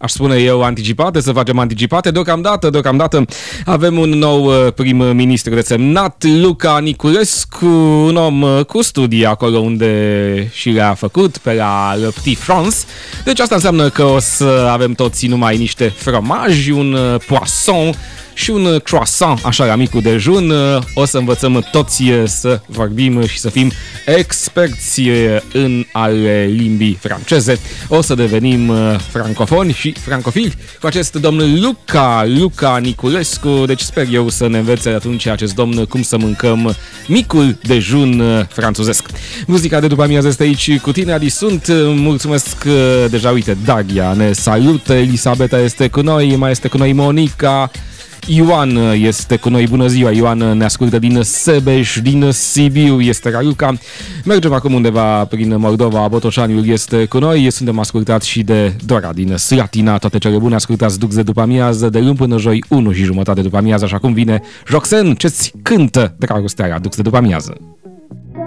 aș spune eu, anticipate, să facem anticipate. Deocamdată avem un nou prim-ministru desemnat, Luca Niculescu, un om cu studii acolo unde și le-a făcut, pe la Le Petit France. Deci asta înseamnă că o să avem toți numai niște fromaji, un poisson și un croissant, așa la micul dejun. O să învățăm toți să vorbim și să fim experți în ale limbii franceze. O să devenim francofoni și francofili cu acest domn Luca Niculescu. Deci sper eu să ne învețe atunci acest domn cum să mâncăm micul dejun franțuzesc. Muzica de după amiază este aici cu tine, Adi sunt. Mulțumesc deja, uite, Daria ne salută, Elisabeta este cu noi, mai este cu noi Monica, Ioan este cu noi, bună ziua, Ioan ne ascultă din Sebeș, din Sibiu, este Raluca. Mergem acum undeva prin Moldova, Botoșaniul este cu noi, suntem ascultați și de Dora din Slatina. Toate cele bune, ascultați Dux de după amiază, de luni până joi, 1:30 după amiază, așa cum vine Joxen, ce-ți cântă dragostea, Dux de după amiază.